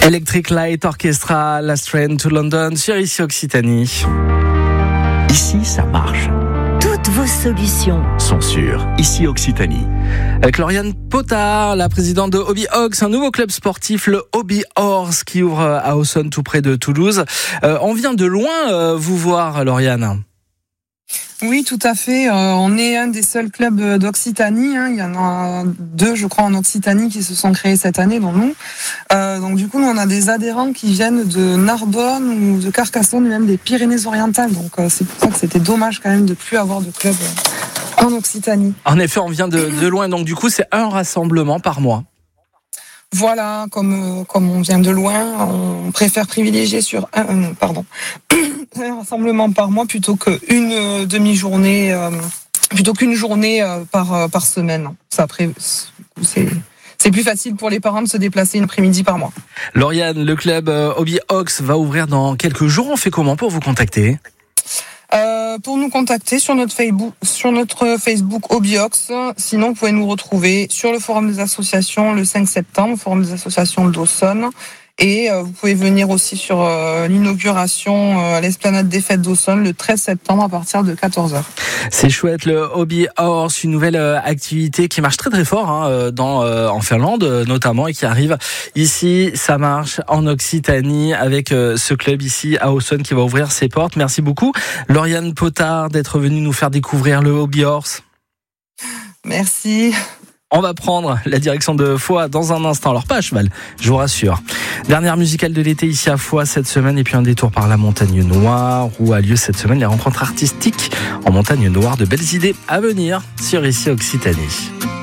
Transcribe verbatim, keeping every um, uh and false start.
Electric Light Orchestra, Last Train to London sur Ici Occitanie. Ici, ça marche. Toutes vos solutions sont sur Ici Occitanie. Avec Lauriane Potard, la présidente de Hobby Ox, un nouveau club sportif, le Hobby Horse, qui ouvre à Auxonne, tout près de Toulouse. Euh, on vient de loin euh, vous voir, Lauriane. Oui, tout à fait. Euh, on est un des seuls clubs d'Occitanie. Hein. Il y en a deux, je crois, en Occitanie qui se sont créés cette année, dont nous. Euh, donc du coup, nous, on a des adhérents qui viennent de Narbonne ou de Carcassonne, même des Pyrénées-Orientales. Donc euh, c'est pour ça que c'était dommage quand même de plus avoir de club euh, en Occitanie. En effet, on vient de, de loin. Donc du coup, c'est un rassemblement par mois. Voilà, comme, euh, comme on vient de loin, on préfère privilégier sur un, euh, pardon, un rassemblement par mois plutôt qu'une euh, demi-journée, euh, plutôt qu'une journée euh, par, euh, par semaine. Ça, après, c'est, c'est plus facile pour les parents de se déplacer une après-midi par mois. Lauriane, le club euh, Hobby Ox va ouvrir dans quelques jours. On fait comment pour vous contacter ? Euh, pour nous contacter sur notre Facebook, sur notre Facebook Hobby Ox. Sinon, vous pouvez nous retrouver sur le forum des associations le cinq septembre, forum des associations d'Auxonne. Et euh, vous pouvez venir aussi sur euh, l'inauguration euh, à l'esplanade des fêtes d'Auxonne le treize septembre à partir de quatorze heures. C'est chouette, le Hobby Horse, une nouvelle euh, activité qui marche très très fort hein, euh, dans, euh, en Finlande euh, notamment et qui arrive ici. Ça marche en Occitanie avec euh, ce club ici à Auxonne qui va ouvrir ses portes. Merci beaucoup, Lauriane Potard, d'être venue nous faire découvrir le Hobby Horse. Merci. On va prendre la direction de Foix dans un instant. Alors pas à cheval, je vous rassure. Dernière musicale de l'été ici à Foix cette semaine et puis un détour par la Montagne Noire où a lieu cette semaine les rencontres artistiques en Montagne Noire. De belles idées à venir sur Ici Occitanie.